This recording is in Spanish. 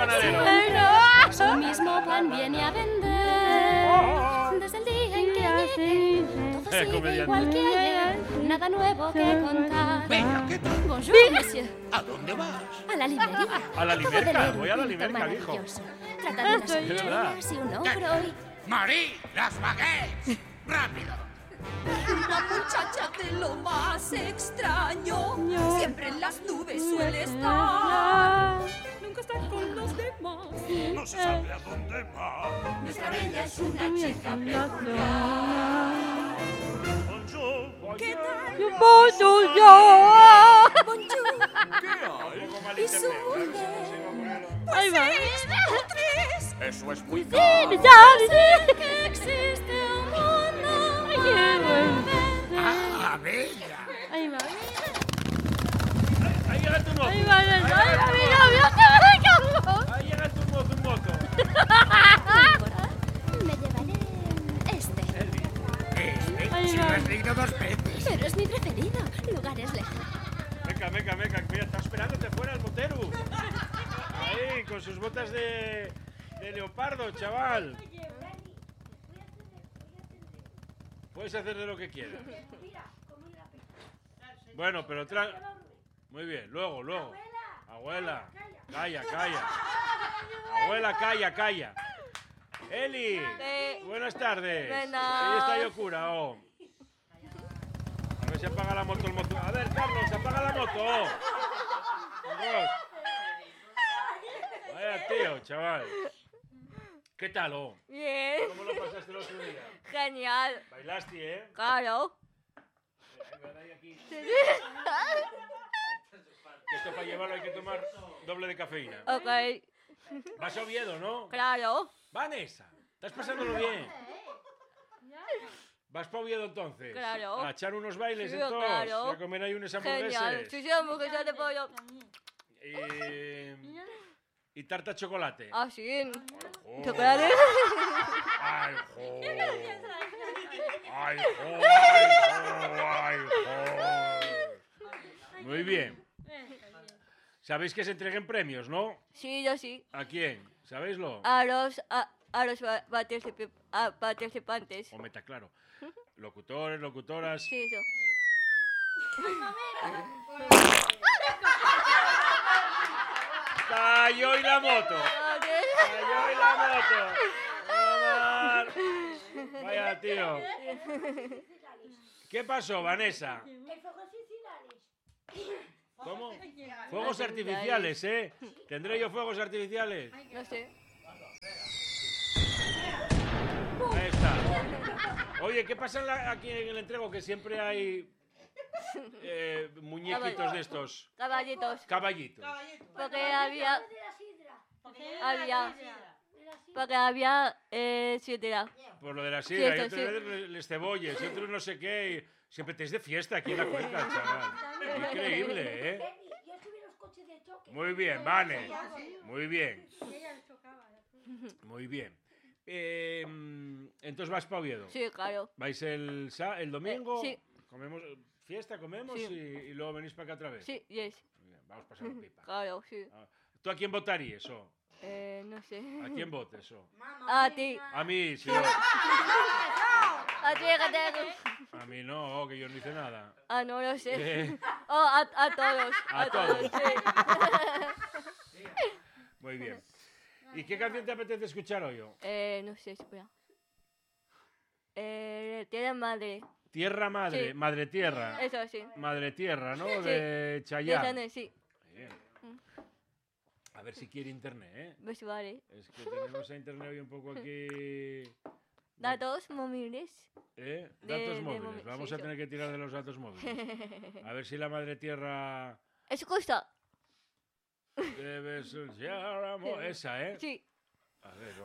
panadero. Su mismo pan viene a vender. Desde el día en que llegué, todo sigue comediante. igual que ayer. Nada nuevo que contar. Venga, ¿qué tal? Bonjour, monsieur. ¿A dónde vas? A la librería. A la Acabo de limerca, leer un voy a la cuento limerca, dijo. maravilloso. Trata de unas verdad. habichuelas y un ogro y... ¡Marí, las baguettes! ¡Rápido! Una muchacha de lo más extraño. Siempre en las nubes suele estar. Nunca está con los demás. No se sabe a dónde va. Nuestra bella es una chica peculiar. Bonjour. ¿Qué tal? Bonjour. Bonjour. Un poco mal Y su internet. mujer. Ahí va. Tres. Eso es muy Sí, caro. que existe un mundo. Ay, qué bueno. ¡Ah, bella! Ahí va. Ahí llega tu moto. Ahí va, mira, Ahí llega tu moto. Me llevaré este. Si lo has leído 2 veces. Pero es mi preferido. Lugares lejanos. Venga, mira, está esperándote fuera el motero. Ahí, con sus botas de leopardo, chaval. Puedes hacer de lo que quieras. Bueno, pero muy bien, luego. Abuela, calla. Abuela, calla. Eli, buenas tardes. Buenas. Ahí está yo cura, A ver si apaga la moto el moto. A ver, Carlos, apaga la moto. Dios. Vaya tío, chaval. ¿Qué tal, Bien. ¿Cómo lo pasaste el otro día? Genial. Bailaste, ¿eh? Claro. Aquí. Esto para llevarlo hay que tomar doble de cafeína. Ok. Vas a Oviedo, ¿no? Claro. Vanessa, estás pasándolo bien. ¿Vas para Oviedo entonces? Claro. A echar unos bailes Sí, entonces. claro. Y a comer ahí unos Genial. hamburgueses. Sí, hamburguesas de pollo. Y tarta de chocolate. Ah, sí. Oh. Chocolate. Ay, jo. Muy bien. Sabéis que se entreguen premios, ¿no? Sí, yo sí. ¿A quién? ¿Sabéislo? A los participantes. O meta claro. Locutores, locutoras. Sí, eso. ¡Cayó y la moto! ¡Cayó y la moto! Omar. Vaya, tío. ¿Qué pasó, Vanessa? ¿Cómo? Fuegos artificiales, ¿eh? ¿Tendré yo fuegos artificiales? No sé. Ahí está. Oye, ¿qué pasa aquí en el entrego? Que siempre hay muñequitos de estos. Caballitos. Caballitos. Porque había sidra. Por lo de la sidra, y Sí, otros sí. les cebolles, y otros no sé qué. Y siempre te es de fiesta aquí en la cuenca, chaval. Increíble, ¿eh? Muy bien, Vane. Muy bien. Muy bien. Entonces vas para Oviedo. Sí, claro. ¿Vais el domingo? Sí. Comemos fiesta, comemos Sí. y luego venís para acá otra vez. Sí, yes. Muy bien, vamos a pasar un pipa. Claro, sí. ¿Tú a quién votarías, o? No sé. ¿A quién votes, o? A ti. A mí, sí. A ti, A mí no, que yo no hice nada. Ah, no lo sé. Eh, Oh, a todos. A todos. Sí. Muy bien. ¿Y qué canción te apetece escuchar hoy? No sé, espera. Tierra madre. Tierra Madre, Sí. Madre Tierra. Eso sí. Madre Tierra, ¿no? Sí. De Chayanne. Sí. Bien. A ver si quiere internet, ¿eh? Pues vale. Es que tenemos a internet hoy un poco aquí... Datos móviles. Datos de móviles. móvil, Vamos sí, a eso. tener que tirar de los datos móviles. A ver si la Madre Tierra... Escucha. Debe ser amor. Esa, ¿eh? Sí. A ver,